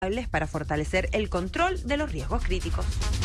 para fortalecer el control de los riesgos críticos.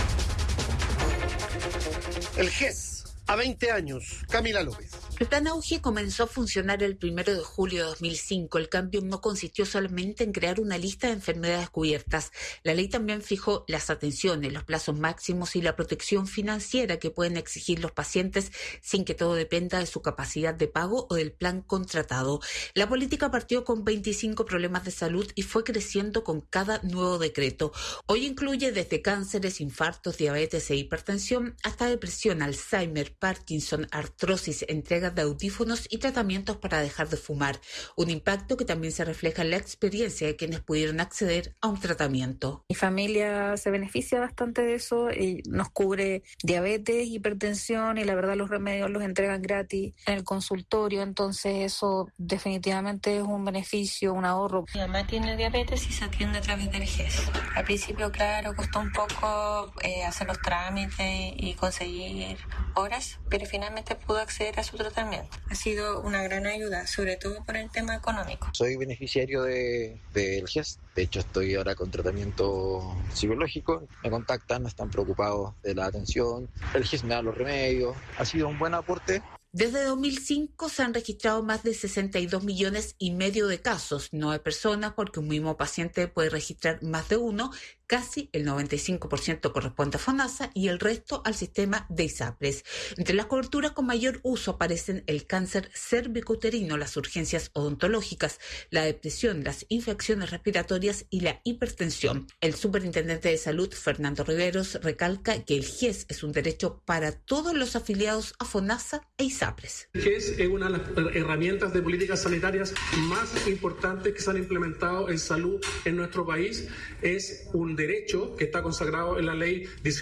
El GES, a 20 años, Camila López. El plan Auge comenzó a funcionar el 1 de julio de 2005. El cambio no consistió solamente en crear una lista de enfermedades cubiertas. La ley también fijó las atenciones, los plazos máximos y la protección financiera que pueden exigir los pacientes sin que todo dependa de su capacidad de pago o del plan contratado. La política partió con 25 problemas de salud y fue creciendo con cada nuevo decreto. Hoy incluye desde cánceres, infartos, diabetes e hipertensión hasta depresión, Alzheimer, Parkinson, artrosis, entrega de audífonos y tratamientos para dejar de fumar, un impacto que también se refleja en la experiencia de quienes pudieron acceder a un tratamiento. Mi familia se beneficia bastante de eso y nos cubre diabetes, hipertensión y la verdad los remedios los entregan gratis en el consultorio, entonces eso definitivamente es un beneficio, un ahorro. Mi mamá tiene diabetes y se atiende a través del GES. Al principio, claro, costó un poco hacer los trámites y conseguir horas, pero finalmente pudo acceder a su tratamiento. Ha sido una gran ayuda, sobre todo por el tema económico. Soy beneficiario del GES, de hecho estoy ahora con tratamiento psicológico, me contactan, están preocupados de la atención, el GES me da los remedios, ha sido un buen aporte. Desde 2005 se han registrado más de 62 millones y medio de casos, no de personas, porque un mismo paciente puede registrar más de uno. Casi el 95% corresponde a FONASA y el resto al sistema de ISAPRES. Entre las coberturas con mayor uso aparecen el cáncer cervicouterino, las urgencias odontológicas, la depresión, las infecciones respiratorias y la hipertensión. El superintendente de salud, Fernando Riveros, recalca que el GES es un derecho para todos los afiliados a FONASA e ISAPRES. El GES es una de las herramientas de políticas sanitarias más importantes que se han implementado en salud en nuestro país. Es un derecho que está consagrado en la ley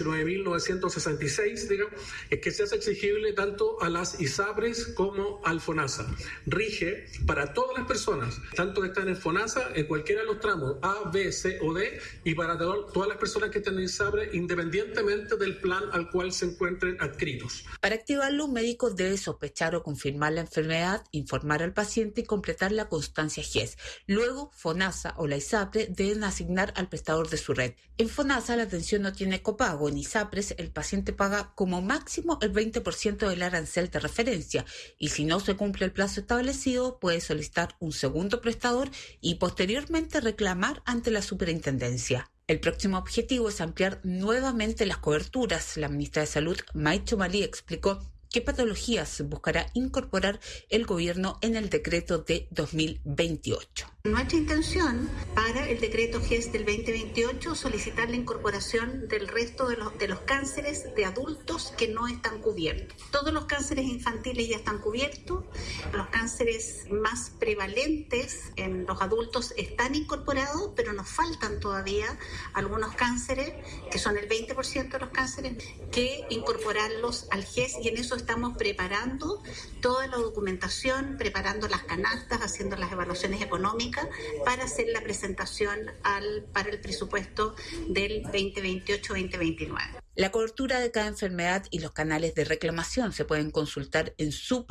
19.966, digamos, que se hace exigible tanto a las ISAPRES como al FONASA. Rige para todas las personas, tanto que están en FONASA, en cualquiera de los tramos A, B, C o D, y para todas las personas que están en ISAPRES, independientemente del plan al cual se encuentren adscritos. Para activarlo, un médico debe sospechar o confirmar la enfermedad, informar al paciente y completar la constancia GES. Luego, FONASA o la ISAPRE deben asignar al prestador de su red. En FONASA la atención no tiene copago. En ISAPRES el paciente paga como máximo el 20% del arancel de referencia y si no se cumple el plazo establecido puede solicitar un segundo prestador y posteriormente reclamar ante la superintendencia. El próximo objetivo es ampliar nuevamente las coberturas. La ministra de Salud, Maicho Malí, explicó qué patologías buscará incorporar el gobierno en el decreto de 2028. Nuestra intención para el decreto GES del 2028 solicitar la incorporación del resto de los cánceres de adultos que no están cubiertos. Todos los cánceres infantiles ya están cubiertos, los cánceres más prevalentes en los adultos están incorporados, pero nos faltan todavía algunos cánceres, que son el 20% de los cánceres, que incorporarlos al GES y en eso estamos preparando toda la documentación, preparando las canastas, haciendo las evaluaciones económicas para hacer la presentación para el presupuesto del 2028-2029. La cobertura de cada enfermedad y los canales de reclamación se pueden consultar en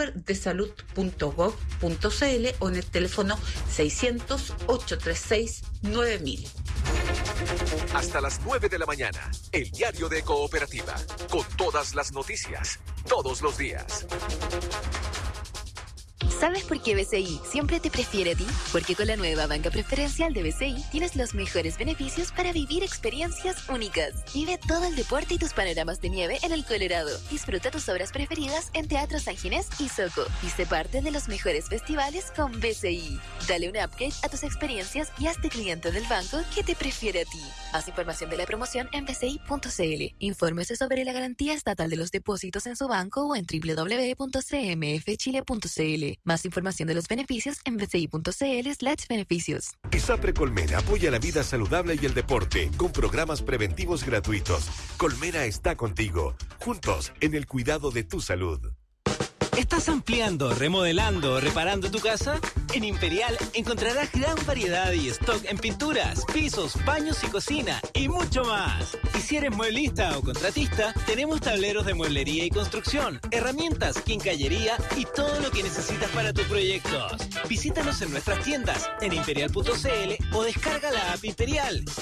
superdesalud.gov.cl o en el teléfono 600-836-9000. Hasta las 9 de la mañana, el diario de Cooperativa, con todas las noticias, todos los días. ¿Sabes por qué BCI siempre te prefiere a ti? Porque con la nueva banca preferencial de BCI tienes los mejores beneficios para vivir experiencias únicas. Vive todo el deporte y tus panoramas de nieve en el Colorado. Disfruta tus obras preferidas en Teatro San Ginés y Soco. Y sé parte de los mejores festivales con BCI. Dale un upgrade a tus experiencias y hazte cliente del banco que te prefiere a ti. Más información de la promoción en bci.cl. Infórmese sobre la garantía estatal de los depósitos en su banco o en www.cmfchile.cl. Más información de los beneficios en bci.cl/beneficios. ISAPRE Colmena apoya la vida saludable y el deporte con programas preventivos gratuitos. Colmena está contigo, juntos en el cuidado de tu salud. ¿Estás ampliando, remodelando o reparando tu casa? En Imperial encontrarás gran variedad y stock en pinturas, pisos, baños y cocina y mucho más. Y si eres mueblista o contratista, tenemos tableros de mueblería y construcción, herramientas, quincallería y todo lo que necesitas para tus proyectos. Visítanos en nuestras tiendas en imperial.cl o descarga la app Imperial